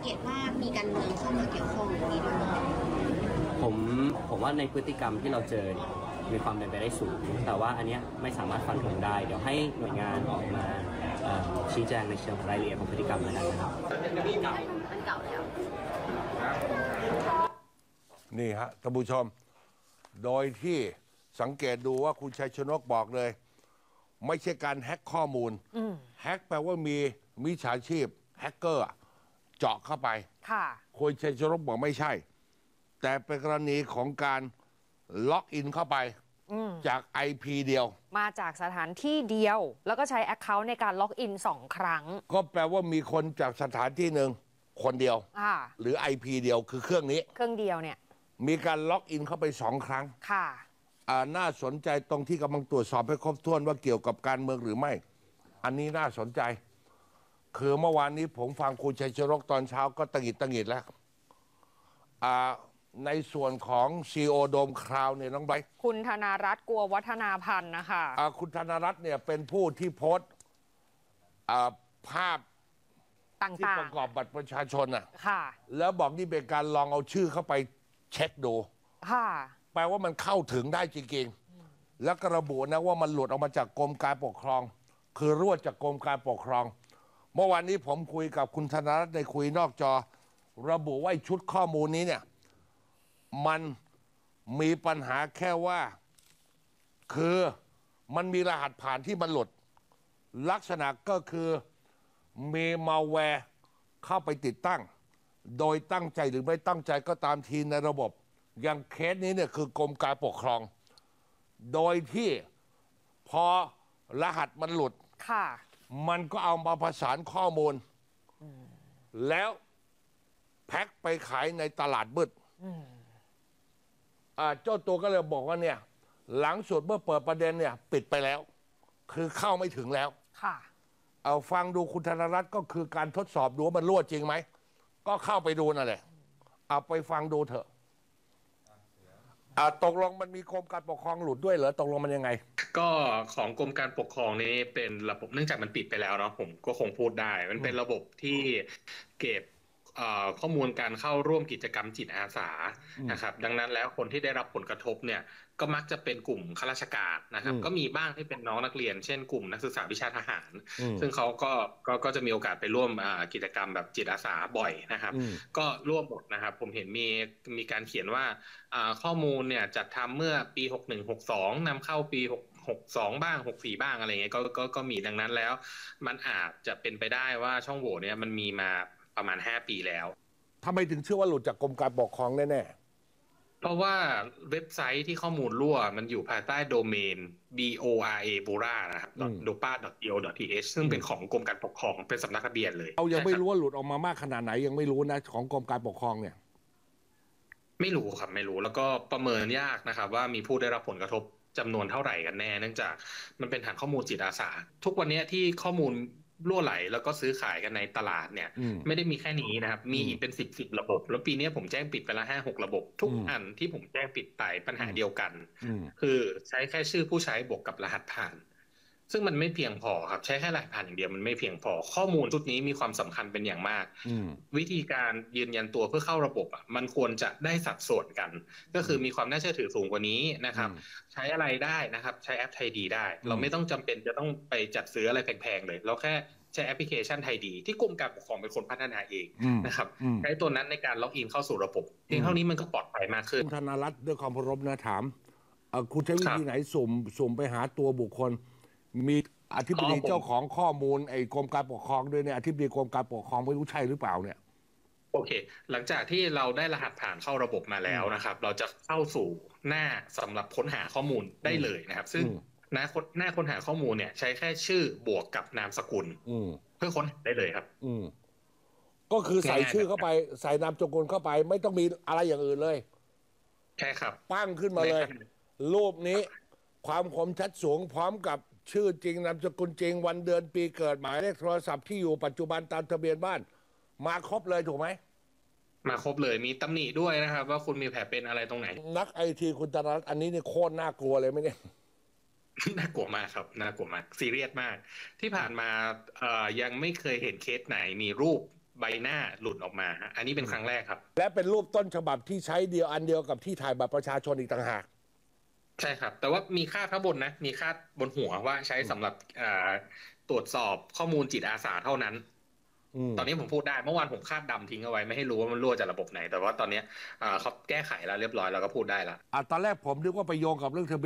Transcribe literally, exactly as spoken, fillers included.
ตว่ามีการเมืองเข้ามาเกี่ยวข้องอย่างนี้ด้วยไหมผมผมว่าในพฤติกรรมที่เราเจอมีความเป็นไปได้สูงแต่ว่าอันเนี้ยไม่สามารถฟันธงได้เดี๋ยวให้หน่วยงานออกมาชี้แจงในเชิงรายละเอียดของพฤติกรรมแล้วกันนะครับมันเก่าแล้วนี่ฮะท่านผู้ชมโดยที่สังเกตดูว่าคุณชัยชนกบอกเลยไม่ใช่การแฮ็กข้อมูลแฮ็กแปลว่ามีมิจฉาชีพแฮกเกอร์เจาะเข้าไปค่ะคุณชัยชนกบอกไม่ใช่แต่เป็นกรณีของการล็อกอินเข้าไปจาก ไอ พี เดียวมาจากสถานที่เดียวแล้วก็ใช้ Account ในการล็อกอินสองครั้งก็แปลว่ามีคนจากสถานที่หนึ่งคนเดียวหรือ ไอ พี เดียวคือเครื่องนี้เครื่องเดียวเนี่ยมีการล็อกอินเข้าไปสองครั้งค่ะน่าสนใจตรงที่กำลังตรวจสอบให้ครบถ้วนว่าเกี่ยวกับการเมืองหรือไม่อันนี้น่าสนใจคือเมื่อวานนี้ผมฟังคุณชัยชนกตอนเช้าก็ตังหิดตังหิดแล้วในส่วนของซีโอโดมคราวเนี่ยน้องไบร์ทคุณธนารัตน์กัววัฒนาพันธ์นะคะคุณธนารัตน์เนี่ยเป็นผู้ที่โพสต์ภาพที่ประกอบบัตรประชาชนอ่ะแล้วบอกนี่เป็นการลองเอาชื่อเข้าไปเช็คดูแปลว่ามันเข้าถึงได้จริงๆแล้วก็ระบุนะว่ามันหลุดออกมาจากกรมการปกครองคือรวดจากกรมการปกครองเมื่อวานนี้ผมคุยกับคุณธนารัตน์ในคุยนอกจอระบุว่าชุดข้อมูลนี้เนี่ยมันมีปัญหาแค่ว่าคือมันมีรหัสผ่านที่มันหลุดลักษณะก็คือมีมัลแวร์เข้าไปติดตั้งโดยตั้งใจหรือไม่ตั้งใจก็ตามทีในระบบอย่างเคสนี้เนี่ยคือกรมการปกครองโดยที่พอรหัสมันหลุดมันก็เอามาผสานข้อมูลแล้วแพ็คไปขายในตลาดมืดเจ้าตัวก็เลยบอกว่าเนี่ยหลังสุดเมื่อเปิดประเด็นเนี่ยปิดไปแล้วคือเข้าไม่ถึงแล้วค่ะเอาฟังดูคุณธนรัตน์ก็คือการทดสอบดูว่ามันรั่วจริงไหมก็เข้าไปดูนั่นแหละเอาไปฟังดูเถอะตกลงมันมีกรมการปกครองหลุดด้วยเหรอตกลงมันยังไงก็ของกรมการปกครองนี้เป็นระบบเนื่องจากมันปิดไปแล้วเนาะผมก็คงพูดได้มันเป็นระบบที่เก็บข้อมูลการเข้าร่วมกิจกรรมจิตอาสานะครับดังนั้นแล้วคนที่ได้รับผลกระทบเนี่ยก็มักจะเป็นกลุ่มข้าราชการนะครับก็มีบ้างที่เป็นน้องนักเรียนเช่นกลุ่มนักศึกษาวิชาทหารซึ่งเขาก็ก็ก็จะมีโอกาสไปร่วมกิจกรรมแบบจิตอาสาบ่อยนะครับก็ร่วมหมดนะครับผมเห็นมีมีการเขียนว่าข้อมูลเนี่ยจัดทำเมื่อปีหกหนึ่ง หกสองนำเข้าปีหกสองบ้างหกสี่บ้างอะไรเงี้ยก็ก็ก็มีดังนั้นแล้วมันอาจจะเป็นไปได้ว่าช่องโหว่เนี่ยมันมีมาประมาณห้าปีแล้วทำไมถึงเชื่อว่าหลุดจากกรมการปกครองแน่ๆเพราะว่าเว็บไซต์ที่ข้อมูลรั่วมันอยู่ภายใต้โดเมน บอ อาร์ เอ bora นะครับ โดปา ดอท อี โอ ดอท ที เอช ซึ่งเป็นของกรมการปกครองเป็นสำนักทะเบียนเลยเรายังไม่รู้ว่าหลุดออกมามากขนาดไหนยังไม่รู้นะของกรมการปกครองเนี่ยไม่รู้ครับไม่รู้แล้วก็ประเมินยากนะครับว่ามีผู้ได้รับผลกระทบจำนวนเท่าไหร่กันแน่เนื่องจากมันเป็นฐานข้อมูลจิตอาสาทุกวันนี้ที่ข้อมูลรั่วไหลแล้วก็ซื้อขายกันในตลาดเนี่ยไม่ได้มีแค่นี้นะครับมีอีกเป็นสิบสิบระบบแล้วปีนี้ผมแจ้งปิดไปละห้าหกระบบทุกอันที่ผมแจ้งปิดไปปัญหาเดียวกันคือใช้แค่ชื่อผู้ใช้บวกกับรหัสผ่านซึ่งมันไม่เพียงพอครับใช้แค่รหัสผ่านอย่างเดียวมันไม่เพียงพอข้อมูลชุดนี้มีความสำคัญเป็นอย่างมากวิธีการยืนยันตัวเพื่อเข้าระบบอ่ะมันควรจะได้สัดส่วนกันก็คือมีความน่าเชื่อถือสูงกว่านี้นะครับใช้อะไรได้นะครับใช้แอปไทยดีได้เราไม่ต้องจำเป็นจะต้องไปจัดซื้ออะไรแพงๆเลยเราแค่ใช้แอปพลิเคชันไทยดีที่กรมการปกครองเป็นคนพัฒนาเองนะครับใช้ตัวนั้นในการล็อกอินเข้าสู่ระบบเพียงเท่านี้มันก็ปลอดภัยมากขึ้นคุณธนารัตน์ด้วยความเคารพนะถามคุณใช้วิธีไหนสุ่มสุ่มไปหาตัวบุคคลมีอธิบดีเจ้าของข้อมูลไอ้กรมการปกครองด้วยเนี่ยอธิบดีกรมการปกครองไม่รู้ใช่หรือเปล่าเนี่ยโอเคหลังจากที่เราได้รหัสผ่านเข้าระบบมาแล้วนะครับเราจะเข้าสู่หน้าสำหรับค้นหาข้อมูลได้เลยนะครับซึ่งหน้าค้นหน้าค้นหาข้อมูลเนี่ยใช้แค่ชื่อบวกกับนามสกุลเพื่อค้นได้เลยครับก็คือใส่ชื่อเข้าไปใส่นามสกุลเข้าไปไม่ต้องมีอะไรอย่างอื่นเลยใช่ครับปั้งขึ้นมาเลยรูปนี้ความคมชัดสูงพร้อมกับชื่อจริงนามสกุลจริงวันเดือนปีเกิดหมายเลขโทรศัพท์ที่อยู่ปัจจุบันตามทะเบียนบ้านมาครบเลยถูกไหมมาครบเลยมีตำหนิด้วยนะครับว่าคุณมีแผลเป็นอะไรตรงไหนนักไอทีคุณธนารัตน์อันนี้นี่โคตรน่ากลัวเลยไหมเนี่ยน่ากลัวมากครับน่ากลัวมากซีเรียสมากที่ผ่านมาเอ่อยังไม่เคยเห็นเคสไหนมีรูปใบหน้าหลุดออกมาฮะอันนี้เป็นครั้งแรกครับและเป็นรูปต้นฉบับที่ใช้เดียวอันเดียวกับที่ถ่ายบัตรประชาชนอีกต่างหากใช่ครับแต่ว่ามีคาดข้างบนนะมีคาดบนหัวว่าใช้สำหรับตรวจสอบข้อมูลจิตอาสาเท่านั้นตอนนี้ผมพูดได้เมื่อวานผมคาดดำทิ้งเอาไว้ไม่ให้รู้ว่ามันรั่วจากระบบไหนแต่ว่าตอนนี้เขาแก้ไขแล้วเรียบร้อยแล้วก็พูดได้ละตอนแรกผมนึกว่าไปโยงกับเรื่องทะเบียน